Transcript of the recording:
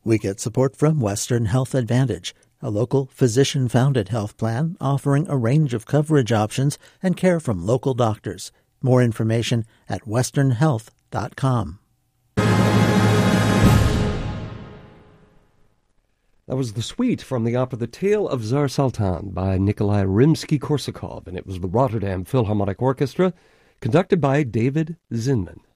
We get support from Western Health Advantage, a local physician-founded health plan offering a range of coverage options and care from local doctors. More information at westernhealth.com. That was the suite from the opera The Tale of Tsar Sultan by Nikolai Rimsky-Korsakov, and it was the Rotterdam Philharmonic Orchestra, conducted by David Zinman.